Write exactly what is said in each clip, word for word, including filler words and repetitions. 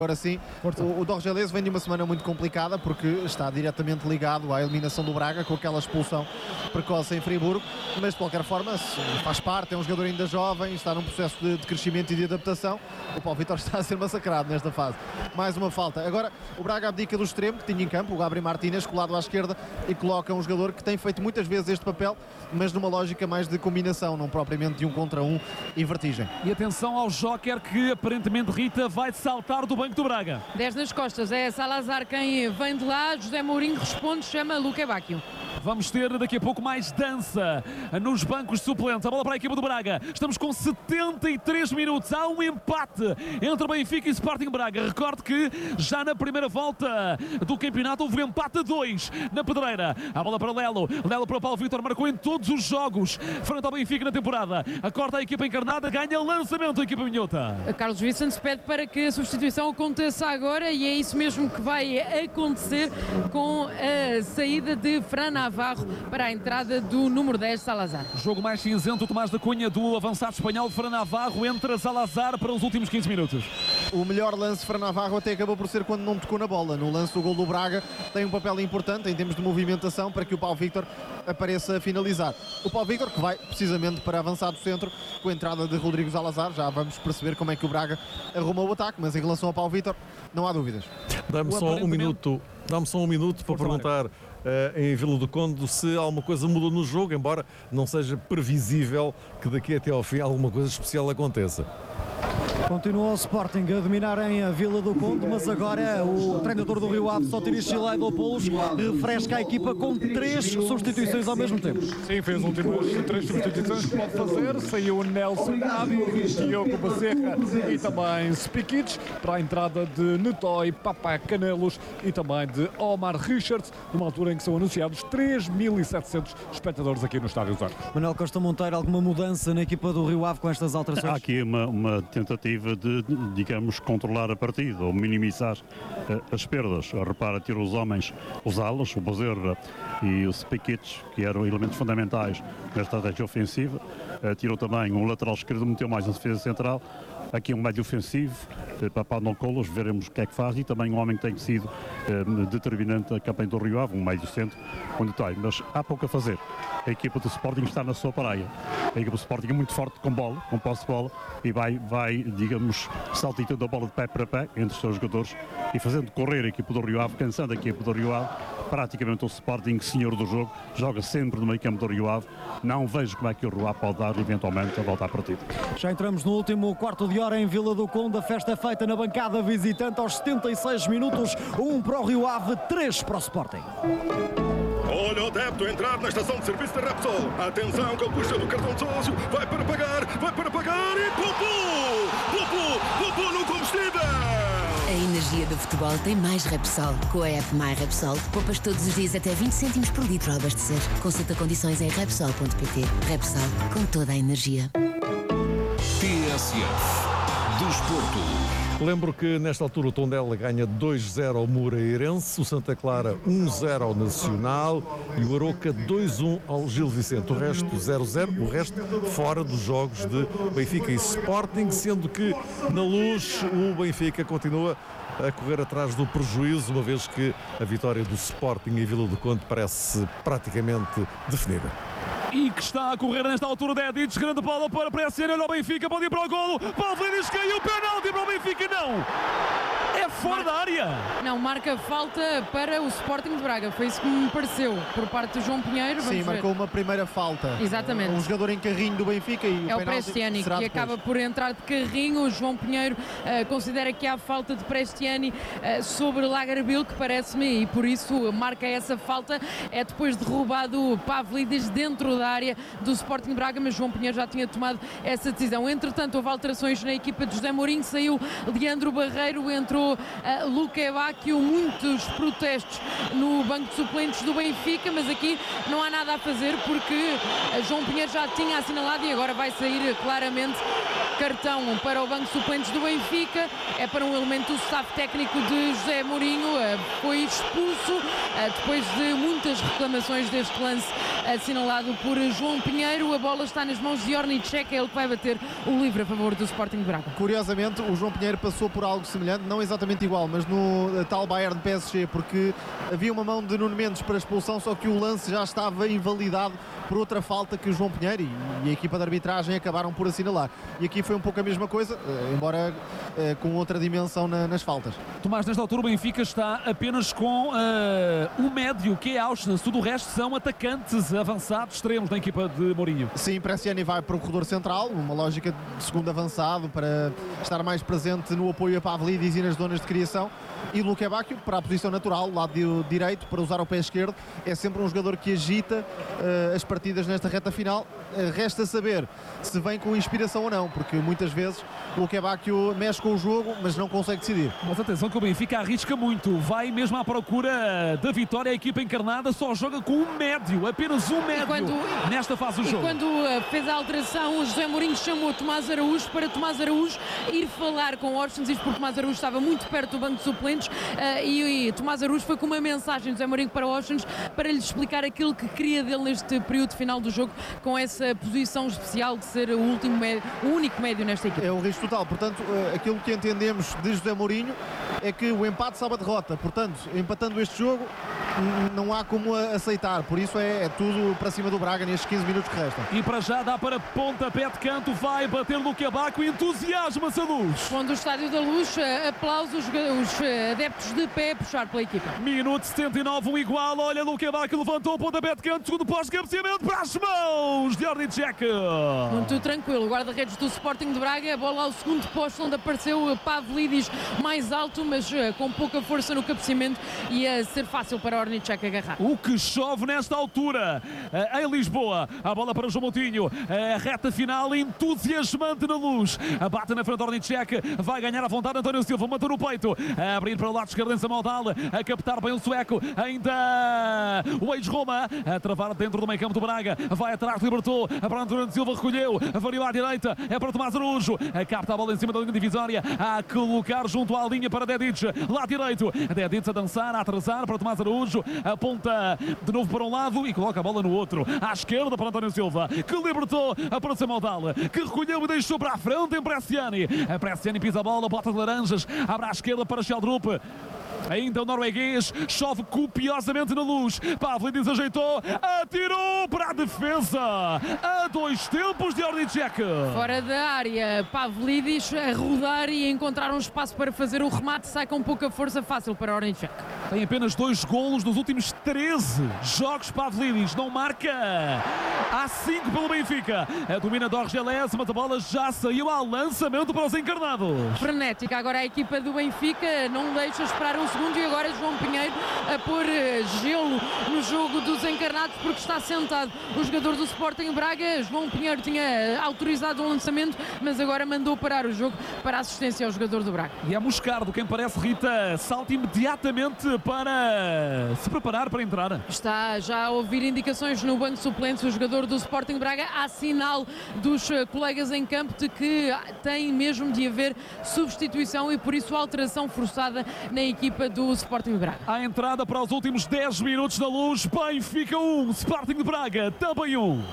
Agora sim, o, o Dorgelês vem de uma semana muito complicada porque está diretamente ligado à eliminação do Braga com aquela expulsão precoce em Friburgo, mas de qualquer forma faz parte, é um jogador ainda jovem, está num processo de, de crescimento e de adaptação. O Paulo Vítor está a ser massacrado nesta fase. Mais uma falta. Agora o Braga abdica do extremo que tinha em campo, o Gabriel Martínez, colado à esquerda, e coloca um jogador que tem feito muitas vezes este papel, mas numa lógica mais de combinação, não propriamente de um contra um e vertigem. E atenção ao Joker que aparentemente, Rita, vai saltar do banco do Braga. dez nas costas, é Salazar quem vem de lá. José Mourinho responde, chama Luque Bacchio. Vamos ter daqui a pouco mais dança nos bancos suplentes. A bola para a equipa do Braga. Estamos com setenta e três minutos. Há um empate entre Benfica e Sporting Braga. Recorde que já na primeira volta do campeonato houve um empate a dois na Pedreira. A bola para Lelo. Lelo para o Paulo Vítor. Marcou em todos os jogos frente ao Benfica na temporada. Acorda a equipa encarnada. Ganha lançamento a equipa minhota. Carlos Vicente pede para que a substituição aconteça agora e é isso mesmo que vai acontecer com a saída de Fran Navarro para a entrada do número dez, Salazar. Jogo mais cinzento, Tomás da Cunha, do avançado espanhol. Fran Navarro entra Salazar para os últimos quinze minutos. O melhor lance de Fran Navarro até acabou por ser quando não tocou na bola. No lance do gol do Braga tem um papel importante em termos de movimentação para que o Paulo Vítor apareça a finalizar. O Paulo Vítor que vai precisamente para avançar do centro com a entrada de Rodrigo Salazar. Já vamos perceber como é que o Braga arrumou o ataque, mas em relação ao Paulo Vítor não há dúvidas. Dá-me só um minuto, dá-me só um minuto para perguntar uh, em Vila do Conde se alguma coisa mudou no jogo, embora não seja previsível que daqui até ao fim alguma coisa especial aconteça. Continua o Sporting a dominar em Vila do Conde, mas agora o treinador do Rio Ave, Sotiris Silaidopoulos, refresca a equipa com três substituições ao mesmo tempo. Sim, fez últimas três substituições que pode fazer. Saiu o Nelson Nabi, Diogo Becerra e também Spikic para a entrada de Netói, Papá Canelos e também de Omar Richards, numa altura em que são anunciados três mil e setecentos espectadores aqui no Estádio dos Arcos. Manuel Costa Monteiro, alguma mudança na equipa do Rio Ave com estas alterações? Há aqui uma, uma tentativa de, digamos, controlar a partida ou minimizar uh, as perdas. Repara, tira os homens, os alas, o Bezerra e o Spikic, que eram elementos fundamentais na estratégia ofensiva. Uh, tirou também um lateral esquerdo, meteu mais na defesa central. Aqui um médio ofensivo, uh, para Paulo Colos, veremos o que é que faz, e também um homem que tem sido uh, determinante na campanha do Rio Ave, um médio centro, onde está. Mas há pouco a fazer. A equipa do Sporting está na sua praia. A equipa do Sporting é muito forte com bola, com posse de bola, e vai, vai, digamos, saltitando a bola de pé para pé entre os seus jogadores e fazendo correr a equipa do Rio Ave, cansando a equipa do Rio Ave. Praticamente o Sporting, senhor do jogo, joga sempre no meio campo do Rio Ave. Não vejo como é que o Rio Ave pode dar eventualmente a volta à partida. Já entramos no último quarto de hora em Vila do Conde. A festa é feita na bancada visitante aos setenta e seis minutos. Um para o Rio Ave, três para o Sporting. Olha o débito a entrar na estação de serviço da Repsol. Atenção que ele puxa do cartão de sócio. Vai para pagar, vai para pagar e poupou! Poupou! Poupou no combustível! A energia do futebol tem mais Repsol. Com a app My Repsol, poupas todos os dias até vinte cêntimos por litro ao abastecer. Consulta condições em repsol ponto pt. Repsol, com toda a energia. T S F do Desporto. Lembro que nesta altura o Tondela ganha dois zero ao Moreirense, o Santa Clara um zero ao Nacional e o Aroca dois um ao Gil Vicente. O resto zero zero, o resto fora dos jogos de Benfica e Sporting, sendo que na Luz o Benfica continua a correr atrás do prejuízo, uma vez que a vitória do Sporting em Vila do Conde parece praticamente definida. E que está a correr nesta altura de Edic, grande bola para Pressiano, olha o Benfica, pode ir para o golo, Paulo Feliz caiu, penalti para o Benfica, não! É fora da área! Não, marca falta para o Sporting de Braga, foi isso que me pareceu, por parte do João Pinheiro. Sim, ver. marcou uma primeira falta. Exatamente. Um jogador em carrinho do Benfica e é o o Prestiani que acaba por entrar de carrinho. O João Pinheiro uh, considera que há falta de Prestiani uh, sobre Lagarbil, que parece-me, e por isso marca essa falta. É depois de roubado o Pavlidis dentro da área do Sporting de Braga, mas João Pinheiro já tinha tomado essa decisão. Entretanto, houve alterações na equipa de José Mourinho, saiu Leandro Barreiro, entrou uh, Luque Bacchio, muitos protestos no banco de suplentes do Benfica, mas aqui não há nada a fazer porque uh, João Pinheiro já tinha assinalado e agora vai sair claramente cartão para o banco de suplentes do Benfica, é para um elemento do staff técnico de José Mourinho, foi expulso depois de muitas reclamações deste lance assinalado por João Pinheiro. A bola está nas mãos de Ornicek, é ele que vai bater o livre a favor do Sporting de Braga. Curiosamente, o João Pinheiro passou por algo semelhante, não exatamente igual, mas no tal Bayern P S G, porque havia uma mão de Nuno Mendes para expulsão, só que o lance já estava invalidado por outra falta que o João Pinheiro e a equipa de arbitragem acabaram por assinalar. E aqui foi um pouco a mesma coisa, embora uh, com outra dimensão na, nas faltas. Tomás, nesta altura o Benfica está apenas com uh, o médio, que é Auschwitz. Tudo o resto são atacantes avançados, extremos na equipa de Mourinho. Sim, Bresciani vai para o corredor central, uma lógica de segundo avançado para estar mais presente no apoio a Pavlidis e nas zonas de criação. E Luque Bacchio para a posição natural, lado direito, para usar o pé esquerdo. É sempre um jogador que agita uh, as partidas nesta reta final. Uh, resta saber se vem com inspiração ou não, porque muitas vezes o Luque Bacchio mexe com o jogo, mas não consegue decidir. Mas atenção que o Benfica arrisca muito, vai mesmo à procura da vitória. A equipa encarnada só joga com um médio, apenas um médio quando, nesta fase do jogo. Quando uh, fez a alteração, o José Mourinho chamou Tomás Araújo para Tomás Araújo ir falar com Orson, isto porque Tomás Araújo estava muito perto do banco de suplentes. Uh, e, e Tomás Araújo foi com uma mensagem do José Mourinho para o Oceans para lhe explicar aquilo que queria dele neste período final do jogo, com essa posição especial de ser o último médio, o único médio nesta equipe. É um risco total, portanto, uh, aquilo que entendemos de José Mourinho é que o empate sabe a derrota, portanto, empatando este jogo não há como aceitar, por isso é, é tudo para cima do Braga nestes quinze minutos que restam. E para já dá para pontapé de canto, vai bater no Quebaco, entusiasma-se a Luz. Quando o Estádio da Luz, aplausos, os adeptos de pé a puxar pela equipa. Minuto setenta e nove, um igual, olha no Quebaco, levantou o pontapé de canto, segundo posto, cabeceamento para as mãos de Ornicek. Muito tranquilo, guarda-redes do Sporting de Braga, a bola ao segundo posto, onde apareceu Pavlidis mais alto, mas com pouca força no cabeceamento, ia ser fácil para Ornicek agarrar. O que chove nesta altura em Lisboa, a bola para o João Moutinho, a reta final entusiasmante na Luz, bate na frente do Ornicek, vai ganhar à vontade António Silva, matou no peito, a abrir para o lado esquerdo em Samaldal, a captar bem o sueco, ainda o ex-Roma, a travar dentro do meio campo do Braga, vai atrás, libertou, para António Silva, recolheu, variou à direita, é para Tomás Araújo, capta a bola em cima da linha divisória, a colocar junto à linha para Dedic, lá direito, Dedic a dançar, a atrasar para Tomás Araújo, aponta de novo para um lado e coloca a bola no outro, à esquerda para António Silva, que libertou para Samaldal, que recolheu e deixou para a frente em Bresciani, a Bresciani pisa a bola, bota de laranjas, abre à esquerda para Sheldrup. Ainda o norueguês chove copiosamente na Luz. Pavlidis ajeitou, atirou para a defesa. A dois tempos de Ornicek. Fora da área, Pavlidis a rodar e a encontrar um espaço para fazer o remate. Sai com pouca força, fácil para Ornicek. Tem apenas dois golos nos últimos treze jogos. Pavlidis não marca. Há cinco pelo Benfica. A domina do Orgelés, mas a bola já saiu ao lançamento para os encarnados. Frenética agora a equipa do Benfica, não deixa esperar um segundo e agora João Pinheiro a pôr gelo no jogo dos encarnados porque está sentado o jogador do Sporting Braga. João Pinheiro tinha autorizado um lançamento, mas agora mandou parar o jogo para assistência ao jogador do Braga. E é Moscardo quem parece, Rita, salta imediatamente para se preparar para entrar. Está já a ouvir indicações no banco de suplentes o jogador do Sporting Braga. Há sinal dos colegas em campo de que tem mesmo de haver substituição e por isso alteração forçada na equipa do Sporting de Braga. A entrada para os últimos dez minutos da Luz. Benfica um, Sporting de Braga também um.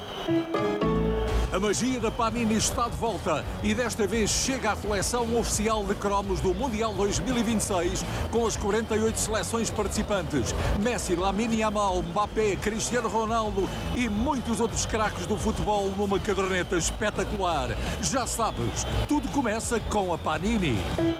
A magia da Panini está de volta e desta vez chega a coleção oficial de cromos do Mundial dois mil e vinte e seis com as quarenta e oito seleções participantes. Messi, Lamine Yamal, Mbappé, Cristiano Ronaldo e muitos outros craques do futebol numa caderneta espetacular. Já sabes, tudo começa com a Panini.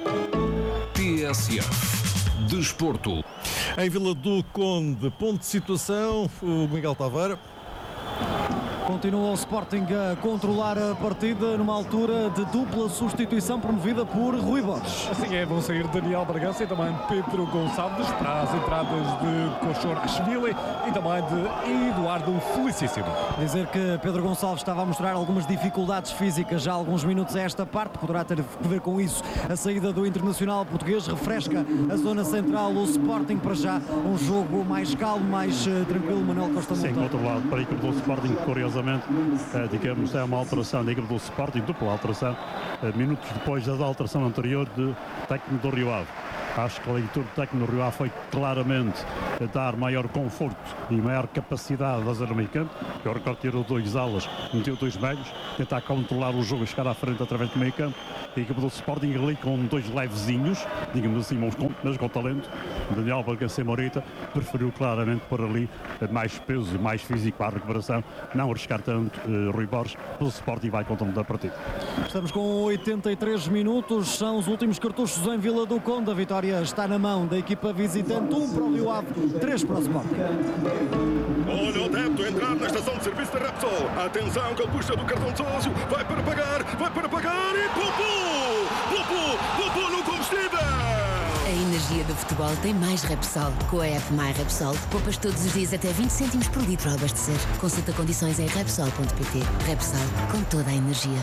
T S F Desporto. Em Vila do Conde, ponto de situação, o Miguel Taveira. Continua o Sporting a controlar a partida numa altura de dupla substituição promovida por Rui Borges. Assim é, vão sair Daniel Bragança e também Pedro Gonçalves para as entradas de Kochorashvili e também de Eduardo Felicíssimo. Dizer que Pedro Gonçalves estava a mostrar algumas dificuldades físicas já há alguns minutos a esta parte, poderá ter a ver com isso a saída do internacional português, refresca a zona central, o Sporting para já um jogo mais calmo, mais uh, tranquilo. Manuel Costa Monteiro. Sim, do outro lado, para a equipe do Sporting, curioso curiosamente, eh, digamos, é uma alteração da equipe do Sporting, dupla alteração, eh, minutos depois da alteração anterior de técnico do Rio Ave. Acho que a leitura do técnico do Rio Ave foi claramente dar maior conforto e maior capacidade da zona meio campo. Eu recordo tirou dois alas, meteu dois médios, tentar controlar o jogo e chegar à frente através do meio campo. A equipe do Sporting ali com dois levezinhos, digamos assim, mas com, mas com talento. Daniel Balgancê Morita preferiu claramente pôr ali mais peso, mais físico para a recuperação, não arriscar tanto uh, Rui Borges, o Sporting vai contra da partida. Estamos com oitenta e três minutos, são os últimos cartuchos em Vila do Conde. A vitória está na mão da equipa visitante, um para o Rio Ave, três para o Sporting. Olha o adepto a entrar na estação de serviço da Repsol. Atenção que ele puxa do cartão de sócio, vai para pagar, vai para pagar e poupou! Poupou! Poupou no combustível! A energia do futebol tem mais Repsol. Com a app My Repsol, poupas todos os dias até vinte cêntimos por litro ao abastecer. Consulta condições em repsol ponto pt. Repsol, com toda a energia.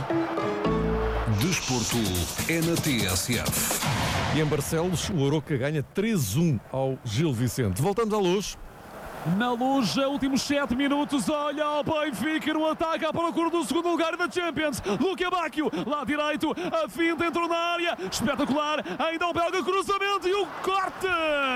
Desporto é na T S F. E em Barcelos, o Aroca ganha três a um ao Gil Vicente. Voltamos à Luz. Na Luz, últimos sete minutos, olha o Benfica no ataque à procura do segundo lugar da Champions. Luque Bacchio, lá direito, a finta entrou na área, espetacular, ainda o belga cruzamento e o corte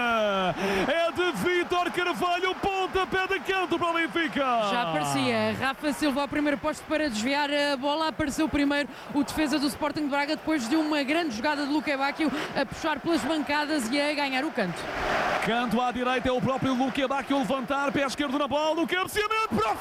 é de Vítor Carvalho, pontapé de canto para o Benfica. Já aparecia Rafa Silva ao primeiro posto para desviar a bola, apareceu primeiro o defesa do Sporting de Braga depois de uma grande jogada de Luque Bacchio a puxar pelas bancadas e a ganhar o canto. Canto à direita é o próprio Luque Bacchio levantar, pé esquerdo na bola, o cabeceamento para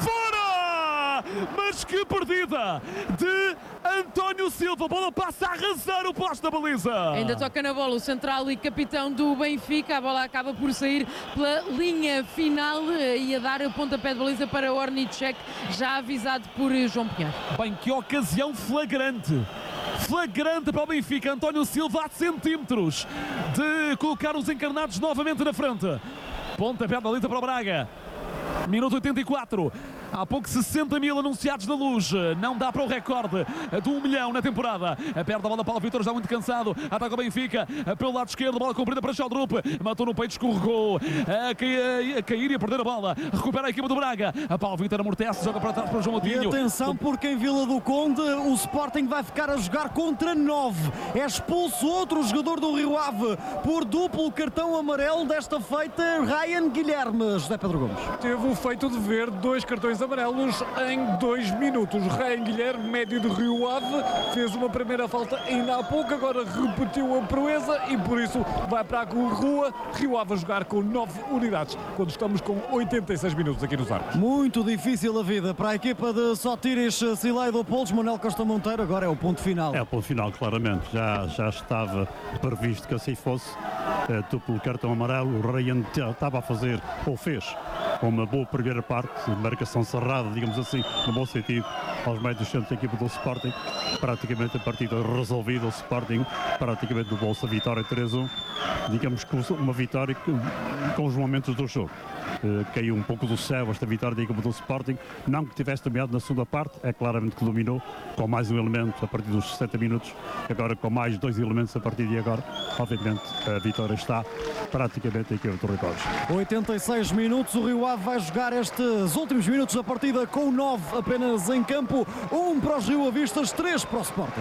fora! Mas que perdida de António Silva, a bola passa a arrasar o poste da baliza. Ainda toca na bola o central e capitão do Benfica, a bola acaba por sair pela linha final e a dar o pontapé de baliza para Ornicek, já avisado por João Pinheiro. Bem, que ocasião flagrante. Flagrante para o Benfica, António Silva a centímetros de colocar os encarnados novamente na frente. Pontapé de baliza para o Braga. Minuto oitenta e quatro. Há pouco sessenta mil anunciados na Luz. Não dá para o recorde de um milhão na temporada. Perde a bola para o Vítor, já muito cansado. Ataca o Benfica. Pelo lado esquerdo, bola comprida para Sheldrup. Matou no peito, escorregou. A cair, a cair e a perder a bola. Recupera a equipa do Braga. A Paulo Vítor amortece, joga para trás para o João Moutinho. E atenção, porque em Vila do Conde o Sporting vai ficar a jogar contra nove. É expulso outro jogador do Rio Ave por duplo cartão amarelo. Desta feita, Ryan Guilherme. José Pedro Gomes. Teve o feito de ver dois cartões amarelos em dois minutos. Ryan Guilherme, médio do Rio Ave, fez uma primeira falta ainda há pouco, agora repetiu a proeza e por isso vai para a rua. Rio Ave a jogar com nove unidades, quando estamos com oitenta e seis minutos aqui nos Arcos. Muito difícil a vida para a equipa de Sotiris Sileidopoulou. Manuel Costa Monteiro, agora é o ponto final. É o ponto final, claramente. Já, já estava previsto que assim fosse. É, duplo cartão amarelo. O Ryan estava a fazer, ou fez, uma boa primeira parte, marcação cerrada, digamos assim, no bom sentido, aos meios do centro da equipa do Sporting. Praticamente a partida resolvida, o Sporting praticamente do bolso a vitória três a um. Digamos que uma vitória com os momentos do jogo. Uh, caiu um pouco do céu esta vitória da equipa do Sporting, não que tivesse dominado na segunda parte, é claramente que dominou com mais um elemento a partir dos sessenta minutos, agora com mais dois elementos a partir de agora, obviamente a vitória está praticamente a equipa do Rui Borges. oitenta e seis minutos, o Rio Ave vai jogar estes últimos minutos da partida com nove apenas em campo, um para os rioavistas, três para o Sporting.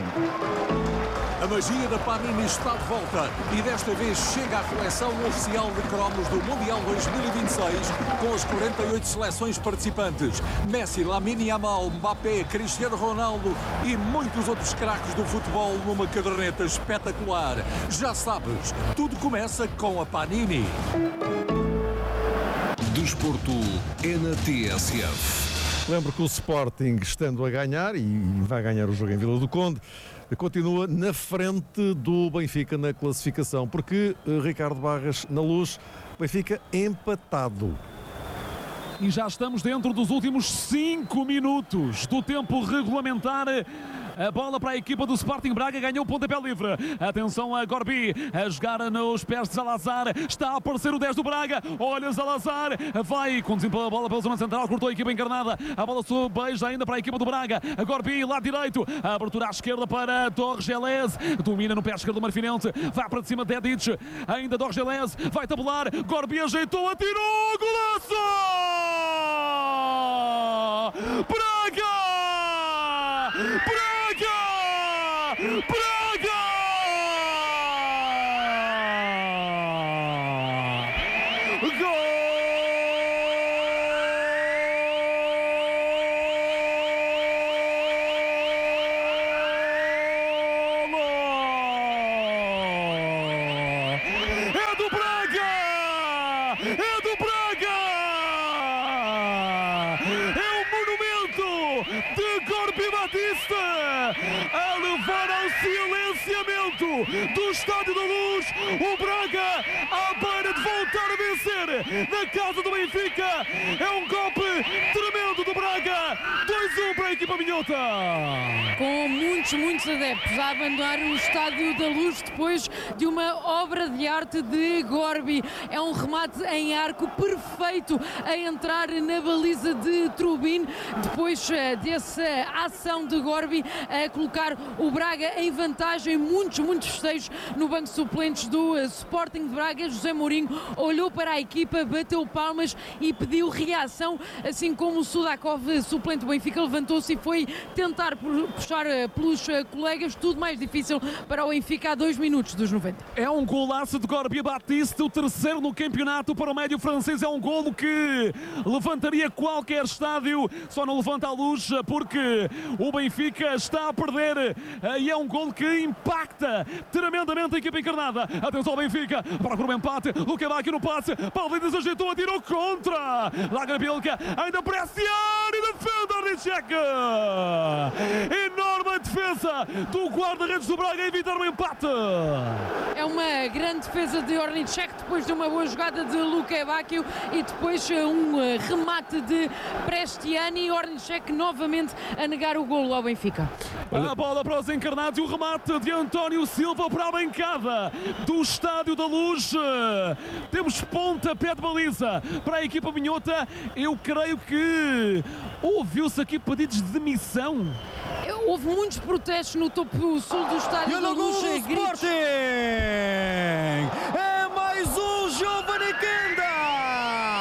A magia da Panini está de volta e desta vez chega à coleção oficial de cromos do Mundial dois mil e vinte e seis com as quarenta e oito seleções participantes. Messi, Lamine Yamal, Mbappé, Cristiano Ronaldo e muitos outros craques do futebol numa caderneta espetacular. Já sabes, tudo começa com a Panini. Desporto é na T S F. Lembro que o Sporting, estando a ganhar, e vai ganhar o jogo em Vila do Conde, continua na frente do Benfica na classificação, porque Ricardo Barras, na Luz, Benfica empatado. E já estamos dentro dos últimos cinco minutos do tempo regulamentar. A bola para a equipa do Sporting Braga, ganhou o pontapé livre. Atenção a Gorbi, a jogar nos pés de Zalazar. Está a aparecer o dez do Braga. Olha Zalazar, vai conduzindo a bola pela zona central, cortou a equipa encarnada. A bola beija ainda para a equipa do Braga. A Gorbi, lado direito. A abertura à esquerda para Dorgelés. Domina no pé esquerdo do Marfinense. Vai para cima de Dedic. Ainda Dorgelés, vai tabelar. Gorbi ajeitou, atirou. Golaço! Braga! Braga! Braga! A levar ao silenciamento do Estádio da Luz, o Braga à beira de voltar a vencer na casa do Benfica. É um golpe tremendo do Braga. dois a um para a equipa minhota. Com muitos, muitos adeptos a abandonar o Estádio da Luz depois de uma obra de arte de Gorbi. É um remate em arco perfeito a entrar na baliza de Trubin. Depois dessa ação de Gorbi a colocar o Braga em vantagem, muitos, muitos festejos no banco de suplentes do Sporting de Braga. José Mourinho olhou para a equipa, bateu palmas e pediu reação, assim como o Sudakov, suplente do Benfica, levantou-se e foi tentar puxar pelos colegas. Tudo mais difícil para o Benfica a dois minutos dos noventa. É um golaço de Gorbi Batista, o terceiro no campeonato para o médio francês. É um golo que levantaria qualquer estádio, só não levanta a Luz porque o Benfica está a perder, e é um golo que impacta tremendamente a equipa encarnada. Atenção ao Benfica, procura um empate, Luka Bacchio no passe, Pavlidis ajeitou, atirou contra Lagerbielke, ainda pressiona e defende Ornicek. Enorme defesa do guarda-redes do Braga a evitar um empate. É uma grande defesa de Ornicek depois de uma boa jogada de Luka Bacchio e depois um remate de Prestiani. Ornicek novamente a negar o golo ao Benfica. A bola para os encarnados e o remate de António Silva para a bancada do Estádio da Luz. Temos pontapé de baliza para a equipa minhota. Eu creio que ouviu-se aqui pedidos de demissão. Houve muitos protestos no topo sul do Estádio da Luz. Sporting! É mais um jovem